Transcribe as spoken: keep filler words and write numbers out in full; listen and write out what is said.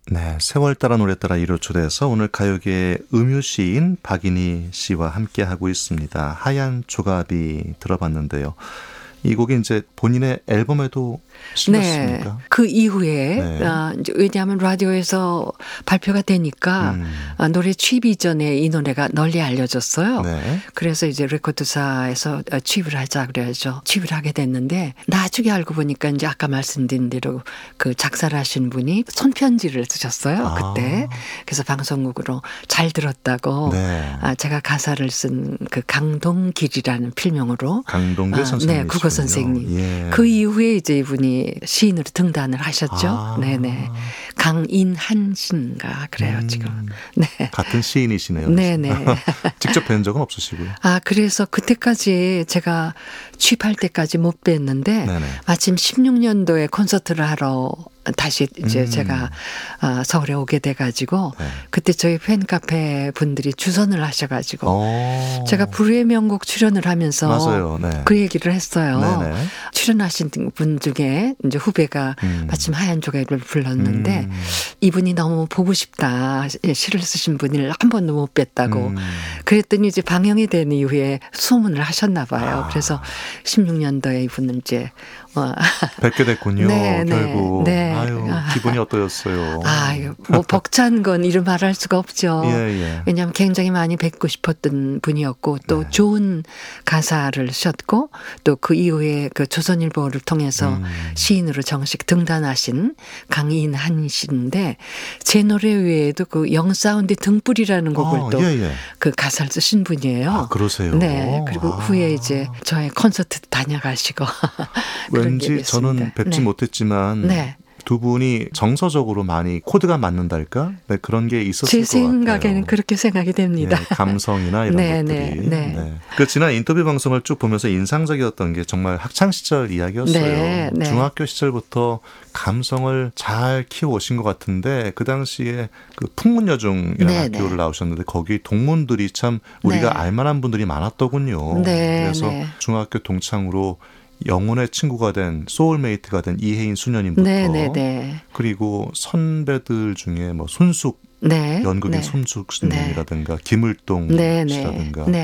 네, 세월 따라 노래 따라 이를 초대해서 오늘 가요계의 음유 시인 박인희 씨와 함께하고 있습니다. 하얀 조갑이 들어봤는데요. 이 곡이 이제 본인의 앨범에도 실렸습니까? 네. 그 이후에 네. 아, 이제 왜냐하면 라디오에서 발표가 되니까 음. 아, 노래 취입 이전에 이 노래가 널리 알려졌어요. 네. 그래서 이제 레코드사에서 아, 취입을 하자 그래야죠. 취입을 하게 됐는데 나중에 알고 보니까 이제 아까 말씀드린 대로 그 작사를 하신 분이 손편지를 쓰셨어요. 아. 그때. 그래서 방송국으로 잘 들었다고 네. 아, 제가 가사를 쓴 그 강동길이라는 필명으로 강동길 아, 선생님. 네, 국어 선생님. 예. 그 이후에 이제 이분이 시인으로 등단을 하셨죠. 아. 네네. 강인한 씨인가 그래요 음. 지금. 네. 같은 시인이시네요. 네네. 직접 뵌 적은 없으시고요. 아 그래서 그때까지 제가 취입할 때까지 못 뵀는데 네네. 마침 십육 년도에 콘서트를 하러 다시 이제 음. 제가 아, 서울에 오게 돼가지고 네. 그때 저희 팬카페 분들이 주선을 하셔가지고 오. 제가 불후의 명곡 출연을 하면서 맞아요. 네. 그 얘기를 했어요. 네네. 출연하신 분 중에 이제 후배가 음. 마침 하얀 조각을 불렀는데 음. 이분이 너무 보고 싶다. 시를 쓰신 분을 한 번도 못 뵀다고. 음. 그랬더니 이제 방영이 된 이후에 소문을 하셨나 봐요. 아. 그래서 십육 년도에 이분을 이제 어, 뵙게 됐군요. 네, 네, 결국. 네. 아유, 기분이 어떠셨어요? 아, 이거 뭐 벅찬 건 이루 말할 수가 없죠. 예, 예. 왜냐하면 굉장히 많이 뵙고 싶었던 분이었고 또 네. 좋은 가사를 쓰셨고 또 그 이후에 그 조선일보를 통해서 음. 시인으로 정식 등단하신 강인한 씨인데 제 노래 외에도 그 영사운드 등불이라는 곡을 아, 또 예, 예. 그 가사를 쓰신 분이에요. 아, 그러세요? 네. 그리고 아. 후에 이제 저의 콘서트 다녀가시고 그런 일이 왠지 저는 있습니다. 뵙지 네. 못했지만 네. 두 분이 정서적으로 많이 코드가 맞는달까? 네, 그런 게 있었을 제 것 같아요. 생각에는 그렇게 생각이 됩니다. 예, 감성이나 이런 네, 것들이. 네, 네. 그 지난 인터뷰 방송을 쭉 보면서 인상적이었던 게 정말 학창 시절 이야기였어요. 네, 네. 중학교 시절부터 감성을 잘 키워오신 것 같은데 그 당시에 그 풍문여중이라는 네, 학교를 네. 나오셨는데 거기 동문들이 참 우리가 네. 알만한 분들이 많았더군요. 네, 그래서 네. 중학교 동창으로 영혼의 친구가 된 소울메이트가 된 이혜인 수녀님부터 네, 네, 네. 그리고 선배들 중에 뭐 손숙 네. 연극인 네. 손숙 씨님이라든가 김을동 네, 네. 씨라든가 네.